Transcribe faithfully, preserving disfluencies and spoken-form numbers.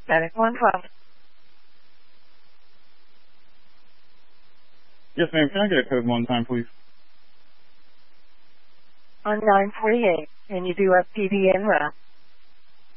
Medic one twelve. Yes, ma'am. Can I get a code one time, please? On nine forty-eight, and you do have P D en route.